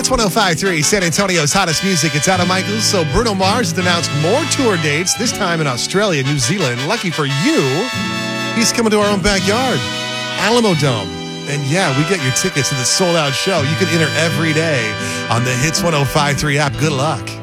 Hits 105.3, San Antonio's hottest music. It's Adam Michaels. So Bruno Mars has announced more tour dates, this time in Australia, New Zealand. Lucky for you, he's coming to our own backyard, Alamo Dome. And yeah, we get your tickets to the sold-out show. You can enter every day on the Hits 105.3 app. Good luck.